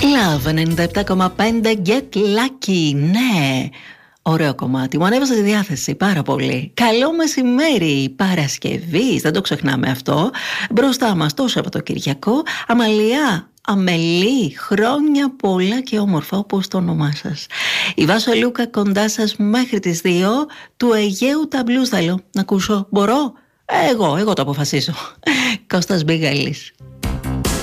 Love 97,5 Get Lucky. Ναι, ωραίο κομμάτι. Μου ανέβασε τη διάθεση πάρα πολύ. Καλό μεσημέρι, Παρασκευή. Δεν το ξεχνάμε αυτό. Μπροστά μας το Σαββατοκυριακό. Αμελή, χρόνια πολλά και όμορφα, όπως το όνομά σας. Η Βάσο Λούκα κοντά σας μέχρι τις 2. Του Αιγαίου τα blues θέλω να ακούσω. Μπορώ? Εγώ το αποφασίσω. Κώστας Μπίγαλης.